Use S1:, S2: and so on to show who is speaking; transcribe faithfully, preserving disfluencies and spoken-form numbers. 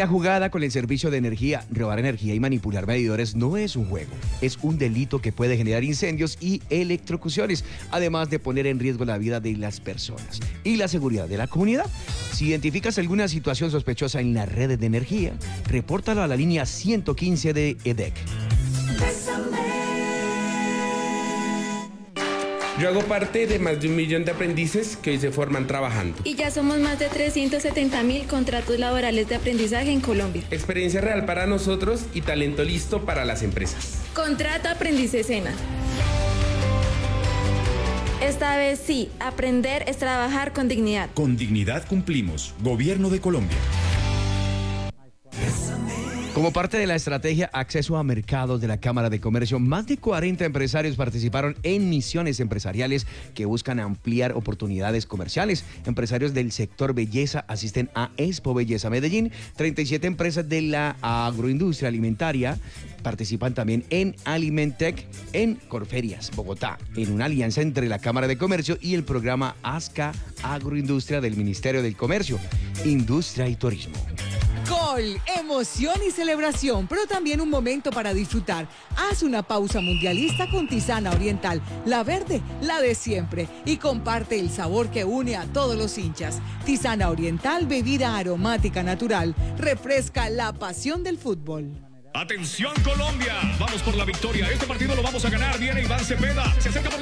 S1: La jugada con el servicio de energía, robar energía y manipular medidores no es un juego, es un delito que puede generar incendios y electrocuciones, además de poner en riesgo la vida de las personas y la seguridad de la comunidad. Si identificas alguna situación sospechosa en las redes de energía, repórtalo a la línea ciento quince de E D E C.
S2: Yo hago parte de más de un millón de aprendices que hoy se forman trabajando.
S3: Y ya somos más de trescientos setenta mil contratos laborales de aprendizaje en Colombia.
S2: Experiencia real para nosotros y talento listo para las empresas.
S3: Contrata Aprendices SENA. Esta vez sí, aprender es trabajar con dignidad.
S4: Con dignidad cumplimos. Gobierno de Colombia.
S1: Como parte de la estrategia Acceso a Mercados de la Cámara de Comercio, más de cuarenta empresarios participaron en misiones empresariales que buscan ampliar oportunidades comerciales. Empresarios del sector belleza asisten a Expo Belleza Medellín. treinta y siete empresas de la agroindustria alimentaria participan también en Alimentec en Corferias, Bogotá, en una alianza entre la Cámara de Comercio y el programa ASCA Agroindustria del Ministerio del Comercio, Industria y Turismo.
S5: Gol, emoción y celebración, pero también un momento para disfrutar. Haz una pausa mundialista con Tisana Oriental, la verde, la de siempre, y comparte el sabor que une a todos los hinchas. Tisana Oriental, bebida aromática natural, refresca la pasión del fútbol.
S6: ¡Atención Colombia! Vamos por la victoria. Este partido lo vamos a ganar. Viene Iván Cepeda. Se acerca por la